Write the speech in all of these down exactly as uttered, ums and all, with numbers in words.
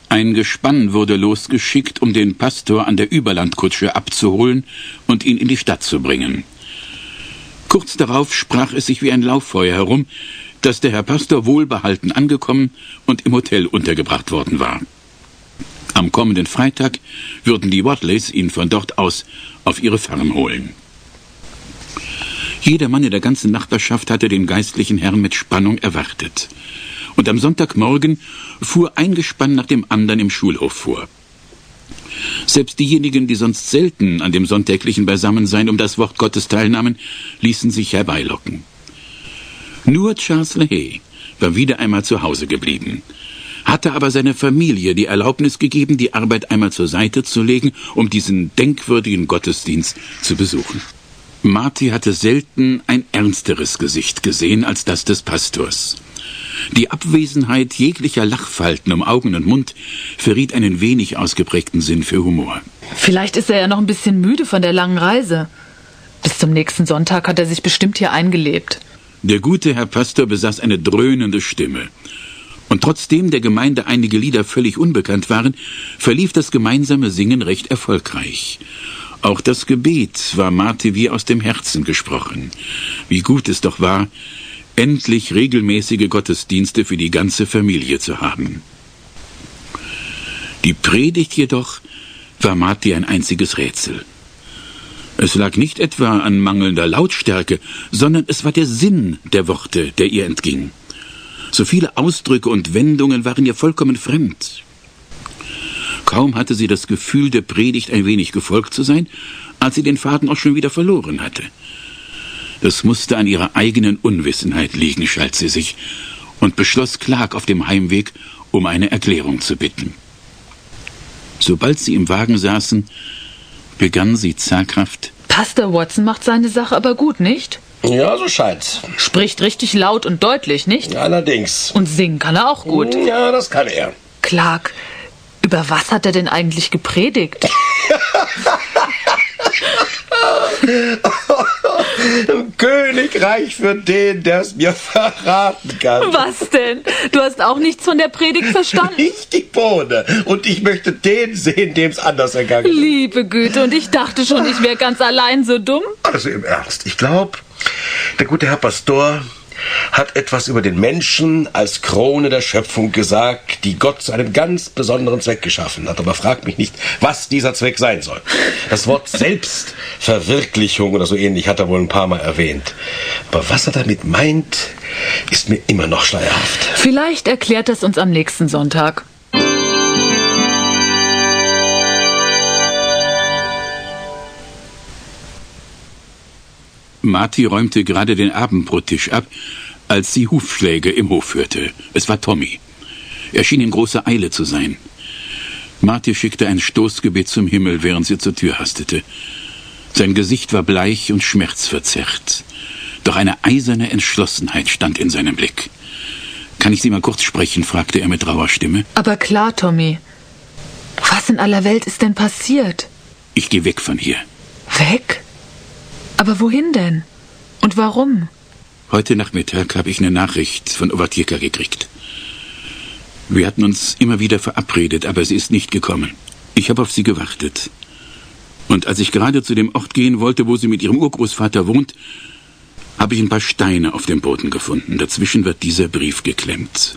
Ein Gespann wurde losgeschickt, um den Pastor an der Überlandkutsche abzuholen und ihn in die Stadt zu bringen. Kurz darauf sprach es sich wie ein Lauffeuer herum, dass der Herr Pastor wohlbehalten angekommen und im Hotel untergebracht worden war. Am kommenden Freitag würden die Wadleys ihn von dort aus auf ihre Farm holen. Jeder Mann in der ganzen Nachbarschaft hatte den geistlichen Herrn mit Spannung erwartet. Und am Sonntagmorgen fuhr ein Gespann nach dem anderen im Schulhof vor. Selbst diejenigen, die sonst selten an dem sonntäglichen Beisammensein um das Wort Gottes teilnahmen, ließen sich herbeilocken. Nur Charles LeHay war wieder einmal zu Hause geblieben, hatte aber seiner Familie die Erlaubnis gegeben, die Arbeit einmal zur Seite zu legen, um diesen denkwürdigen Gottesdienst zu besuchen. Marty hatte selten ein ernsteres Gesicht gesehen als das des Pastors. Die Abwesenheit jeglicher Lachfalten um Augen und Mund verriet einen wenig ausgeprägten Sinn für Humor. Vielleicht ist er ja noch ein bisschen müde von der langen Reise. Bis zum nächsten Sonntag hat er sich bestimmt hier eingelebt. Der gute Herr Pastor besaß eine dröhnende Stimme. Und trotzdem der Gemeinde einige Lieder völlig unbekannt waren, verlief das gemeinsame Singen recht erfolgreich. Auch das Gebet war Marty wie aus dem Herzen gesprochen. Wie gut es doch war, endlich regelmäßige Gottesdienste für die ganze Familie zu haben. Die Predigt jedoch war Marty ein einziges Rätsel. Es lag nicht etwa an mangelnder Lautstärke, sondern es war der Sinn der Worte, der ihr entging. So viele Ausdrücke und Wendungen waren ihr vollkommen fremd. Kaum hatte sie das Gefühl, der Predigt ein wenig gefolgt zu sein, als sie den Faden auch schon wieder verloren hatte. Das musste an ihrer eigenen Unwissenheit liegen, schalt sie sich, und beschloss, Clark auf dem Heimweg um eine Erklärung zu bitten. Sobald sie im Wagen saßen, begann sie zaghaft: Pastor Watson macht seine Sache aber gut, nicht? Ja, so scheint's. Spricht richtig laut und deutlich, nicht? Allerdings. Und singen kann er auch gut. Ja, das kann er. Clark, über was hat er denn eigentlich gepredigt? Ein Königreich für den, der es mir verraten kann. Was denn? Du hast auch nichts von der Predigt verstanden? Nicht die Bohne. Und ich möchte den sehen, dem es anders ergangen ist. Liebe Güte, und ich dachte schon, ich wäre ganz allein so dumm. Also im Ernst, ich glaube, der gute Herr Pastor hat etwas über den Menschen als Krone der Schöpfung gesagt, die Gott zu einem ganz besonderen Zweck geschaffen hat. Aber fragt mich nicht, was dieser Zweck sein soll. Das Wort Selbstverwirklichung oder so ähnlich hat er wohl ein paar Mal erwähnt. Aber was er damit meint, ist mir immer noch schleierhaft. Vielleicht erklärt er es uns am nächsten Sonntag. Marty räumte gerade den Abendbrottisch ab, als sie Hufschläge im Hof hörte. Es war Tommy. Er schien in großer Eile zu sein. Marty schickte ein Stoßgebet zum Himmel, während sie zur Tür hastete. Sein Gesicht war bleich und schmerzverzerrt. Doch eine eiserne Entschlossenheit stand in seinem Blick. »Kann ich Sie mal kurz sprechen?« fragte er mit rauer Stimme. Aber klar, Tommy. Was in aller Welt ist denn passiert? »Ich gehe weg von hier.« »Weg? Aber wohin denn? Und warum?« »Heute Nachmittag habe ich eine Nachricht von Owatierka gekriegt. Wir hatten uns immer wieder verabredet, aber sie ist nicht gekommen. Ich habe auf sie gewartet. Und als ich gerade zu dem Ort gehen wollte, wo sie mit ihrem Urgroßvater wohnt, habe ich ein paar Steine auf dem Boden gefunden. Dazwischen wird dieser Brief geklemmt.«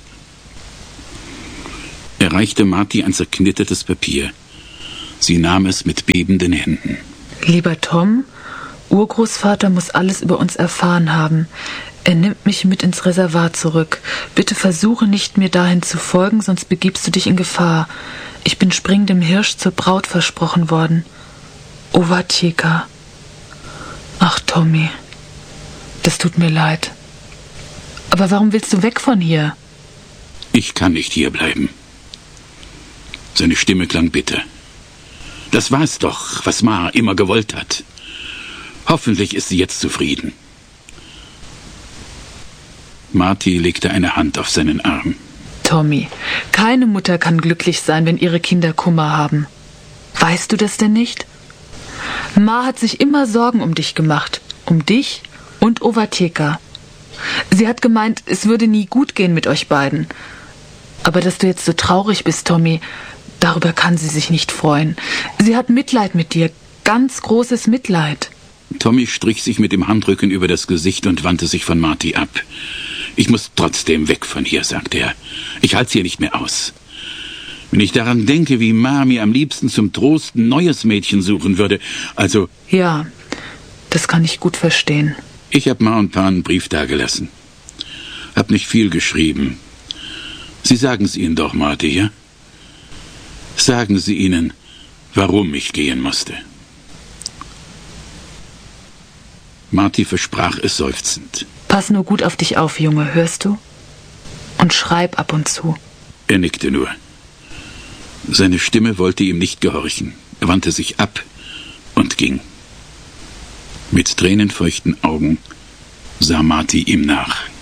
Er reichte Marty ein zerknittertes Papier. Sie nahm es mit bebenden Händen. »Lieber Tom, Urgroßvater muss alles über uns erfahren haben. Er nimmt mich mit ins Reservat zurück. Bitte versuche nicht, mir dahin zu folgen, sonst begibst du dich in Gefahr. Ich bin springendem Hirsch zur Braut versprochen worden. Owatierka.« Ach, Tommy, das tut mir leid. Aber warum willst du weg von hier? »Ich kann nicht hier bleiben.« Seine Stimme klang bitter. »Das war es doch, was Ma immer gewollt hat. Hoffentlich ist sie jetzt zufrieden.« Marty legte eine Hand auf seinen Arm. »Tommy, keine Mutter kann glücklich sein, wenn ihre Kinder Kummer haben. Weißt du das denn nicht? Ma hat sich immer Sorgen um dich gemacht. Um dich und Owatierka. Sie hat gemeint, es würde nie gut gehen mit euch beiden. Aber dass du jetzt so traurig bist, Tommy, darüber kann sie sich nicht freuen. Sie hat Mitleid mit dir, ganz großes Mitleid. Tommy strich sich mit dem Handrücken über das Gesicht und wandte sich von Marty ab. »Ich muss trotzdem weg von hier«, sagte er. »Ich halte es hier nicht mehr aus. Wenn ich daran denke, wie Ma mir am liebsten zum Trost ein neues Mädchen suchen würde, also...« »Ja, das kann ich gut verstehen.« »Ich hab Ma und Pa einen Brief dagelassen. Hab nicht viel geschrieben. Sie sagen es ihnen doch, Marty, ja? Sagen Sie ihnen, warum ich gehen musste.« Marty versprach es seufzend. »Pass nur gut auf dich auf, Junge, hörst du? Und schreib ab und zu.« Er nickte nur. Seine Stimme wollte ihm nicht gehorchen. Er wandte sich ab und ging. Mit tränenfeuchten Augen sah Marty ihm nach.